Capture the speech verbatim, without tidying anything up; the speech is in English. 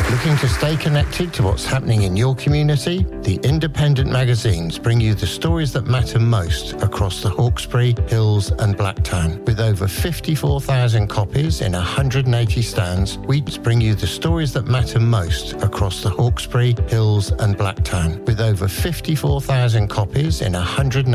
Looking to stay connected to what's happening in your community? The independent magazines bring you the stories that matter most across the Hawkesbury, Hills and Blacktown. With over fifty-four thousand copies in one hundred eighty stands, we bring you the stories that matter most across the Hawkesbury, Hills and Blacktown. With over fifty-four thousand copies in one hundred